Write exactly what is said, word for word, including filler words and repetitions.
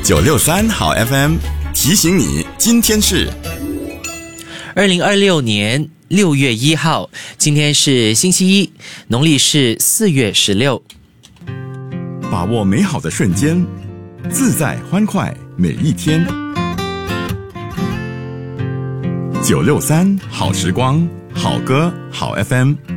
九六三好 F M 提醒你，今天是二零二六年六月一号，今天是星期一，农历是四月十六。 把握美好的瞬间，自在欢快每一天。九六三好时光，好歌好 F M。